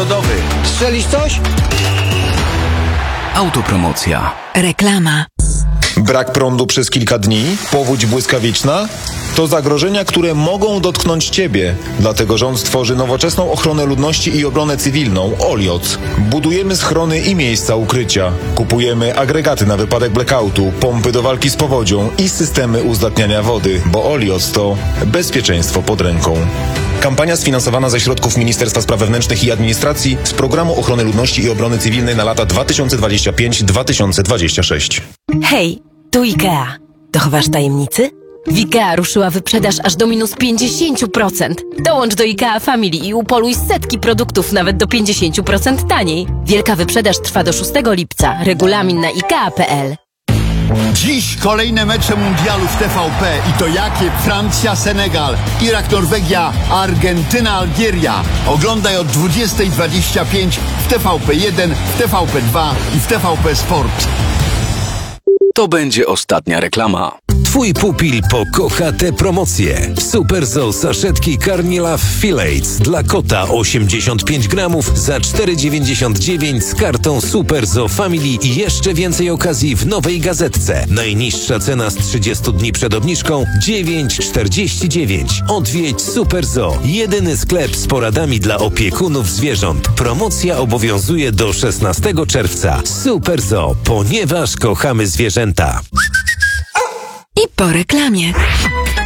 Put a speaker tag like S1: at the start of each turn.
S1: międzynarodowy.
S2: Strzelisz coś?
S3: Autopromocja.
S4: Reklama.
S5: Brak prądu przez kilka dni? Powódź błyskawiczna? To zagrożenia, które mogą dotknąć Ciebie. Dlatego rząd stworzy nowoczesną ochronę ludności i obronę cywilną OLIOC. Budujemy schrony i miejsca ukrycia. Kupujemy agregaty na wypadek blackoutu, pompy do walki z powodzią i systemy uzdatniania wody, bo OLIOC to bezpieczeństwo pod ręką. Kampania sfinansowana ze środków Ministerstwa Spraw Wewnętrznych i Administracji z Programu Ochrony Ludności i Obrony Cywilnej na lata 2025-2026.
S4: Hej, tu IKEA. Dochowasz tajemnicy? W IKEA ruszyła wyprzedaż aż do minus 50%. Dołącz do IKEA Family i upoluj setki produktów nawet do 50% taniej. Wielka wyprzedaż trwa do 6 lipca. Regulamin na IKEA.pl.
S1: Dziś kolejne mecze mundialu w TVP i to jakie? Francja, Senegal, Irak, Norwegia, Argentyna, Algieria. Oglądaj od 20:25 w TVP1, w TVP2 i w TVP Sport.
S3: To będzie ostatnia reklama.
S6: Twój pupil pokocha te promocje. Super Zoo saszetki Carnila Fillets dla kota 85 gramów za 4,99 z kartą Super Zoo Family i jeszcze więcej okazji w nowej gazetce. Najniższa cena z 30 dni przed obniżką 9,49. Odwiedź Super Zoo. Jedyny sklep z poradami dla opiekunów zwierząt. Promocja obowiązuje do 16 czerwca. Super Zoo, ponieważ kochamy zwierzęta.
S4: I po reklamie.